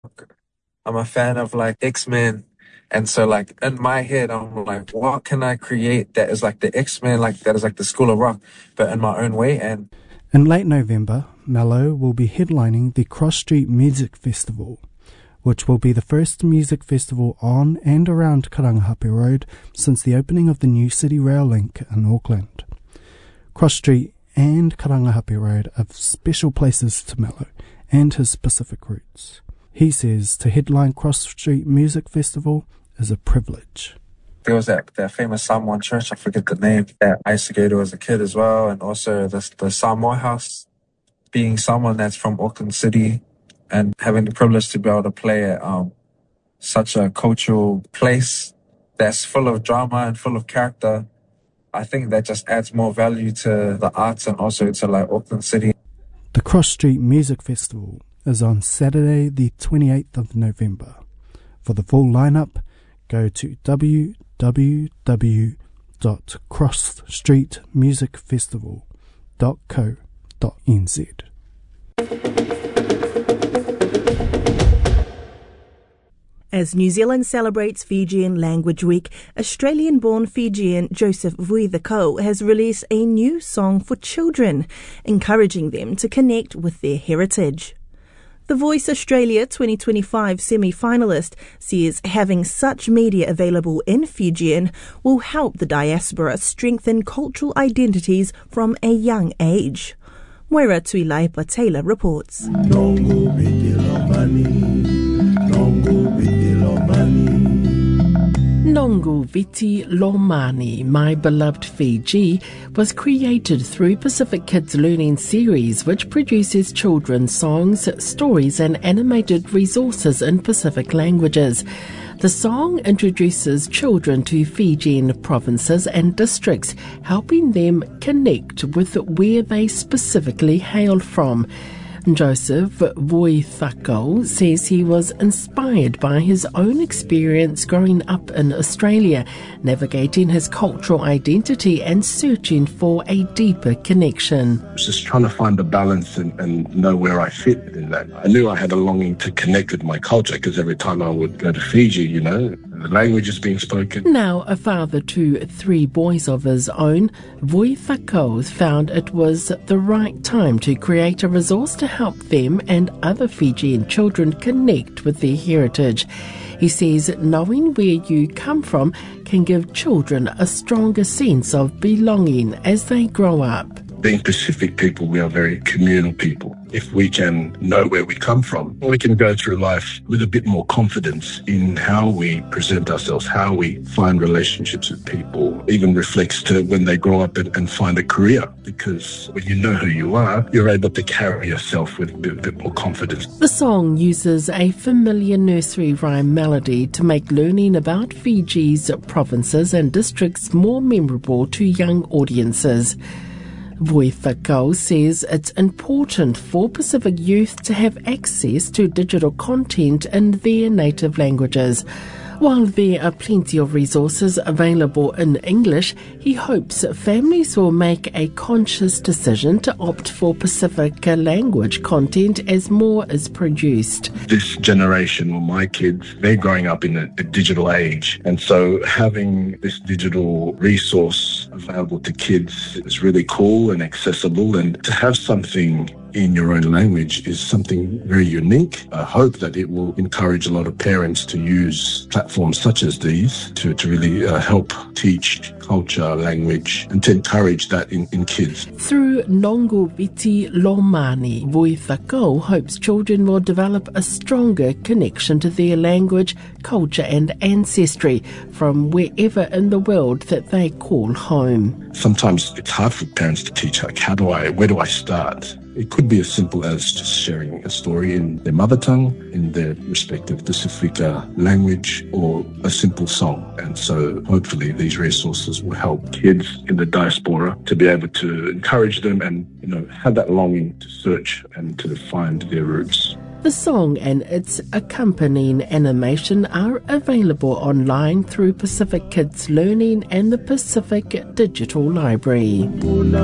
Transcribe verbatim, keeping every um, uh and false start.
I'm a fan of like X-Men. And so like in my head, I'm like, what can I create that is like the X-Men, like that is like the School of Rock, but in my own way. And in late November, Mello will be headlining the Cross Street Music Festival, which will be the first music festival on and around Karangahape Road since the opening of the new City Rail link in Auckland. Cross Street and Karangahape Road are special places to Mello and his Pacific roots. He says to headline Cross Street Music Festival is a privilege. There was that, that famous Samoan church, I forget the name, that I used to go to as a kid as well, and also the, the Samoa House. Being someone that's from Auckland City and having the privilege to be able to play at um, such a cultural place that's full of drama and full of character, I think that just adds more value to the arts and also to like Auckland City. The Cross Street Music Festival is on Saturday the twenty-eighth of November. For the full lineup, go to w w w dot cross street music festival dot co dot n z. As New Zealand celebrates Fijian Language Week, Australian-born Fijian Joseph Vuithakau has released a new song for children, encouraging them to connect with their heritage. The Voice Australia twenty twenty-five semi-finalist says having such media available in Fijian will help the diaspora strengthen cultural identities from a young age. Moira Tuilaipa Taylor reports. Nongu Viti Lomani, My Beloved Fiji, was created through Pacific Kids Learning Series, which produces children's songs, stories and animated resources in Pacific languages. The song introduces children to Fijian provinces and districts, helping them connect with where they specifically hail from. Joseph Vuithakau says he was inspired by his own experience growing up in Australia, navigating his cultural identity and searching for a deeper connection. I was just trying to find a balance and, and know where I fit in that. I knew I had a longing to connect with my culture because every time I would go to Fiji, you know, the language is being spoken. Now a father to three boys of his own, Vuithakau found it was the right time to create a resource to help them and other Fijian children connect with their heritage. He says knowing where you come from can give children a stronger sense of belonging as they grow up. Being Pacific people, we are very communal people. If we can know where we come from, we can go through life with a bit more confidence in how we present ourselves, how we find relationships with people, even reflects to when they grow up and, and find a career. Because when you know who you are, you're able to carry yourself with a bit, a bit more confidence. The song uses a familiar nursery rhyme melody to make learning about Fiji's provinces and districts more memorable to young audiences. Vuithakau says it's important for Pacific youth to have access to digital content in their native languages. While there are plenty of resources available in English, he hopes families will make a conscious decision to opt for Pacific language content as more is produced. This generation, or my kids, they're growing up in a, a digital age. And so having this digital resource available to kids is really cool and accessible. And to have something in your own language is something very unique. I hope that it will encourage a lot of parents to use platforms such as these to, to really uh, help teach culture, language, and to encourage that in, in kids. Through Nongu Viti Lomani, Vuithakau hopes children will develop a stronger connection to their language, culture and ancestry from wherever in the world that they call home. Sometimes it's hard for parents to teach, like, how do I, where do I start? It could be as simple as just sharing a story in their mother tongue, in their respective Pasifika language, or a simple song. And so hopefully these resources will help kids in the diaspora to be able to encourage them and, you know, have that longing to search and to find their roots. The song and its accompanying animation are available online through Pacific Kids Learning and the Pacific Digital Library.